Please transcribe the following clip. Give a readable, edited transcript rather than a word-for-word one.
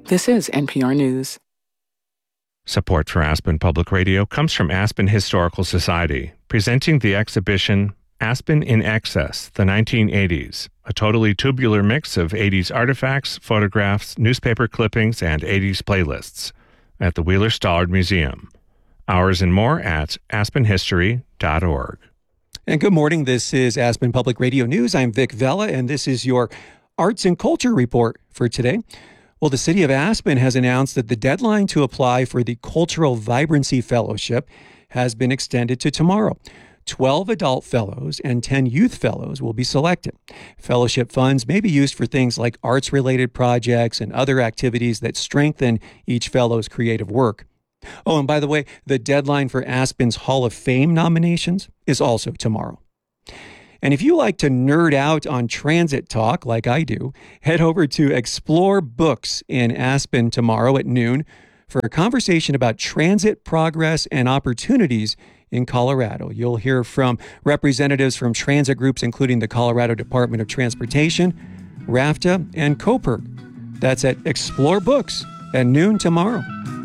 This is NPR News. Support for Aspen Public Radio comes from Aspen Historical Society, presenting the exhibition Aspen in Excess, the 1980s, a totally tubular mix of 80s artifacts, photographs, newspaper clippings, and 80s playlists at the Wheeler-Stallard Museum. Hours and more at aspenhistory.org. And good morning. This is Aspen Public Radio News. I'm Vic Vela, and this is your Arts and Culture Report for today. Well, the city of Aspen has announced that the deadline to apply for the Cultural Vibrancy Fellowship has been extended to tomorrow. 12 adult fellows and 10 youth fellows will be selected. Fellowship funds may be used for things like arts-related projects and other activities that strengthen each fellow's creative work. Oh, and by the way, the deadline for Aspen's Hall of Fame nominations is also tomorrow. And if you like to nerd out on transit talk like I do, head over to Explore Books in Aspen tomorrow at noon for a conversation about transit progress and opportunities in Colorado. You'll hear from representatives from transit groups, including the Colorado Department of Transportation, RAFTA, and COPERG. That's at Explore Books at noon tomorrow.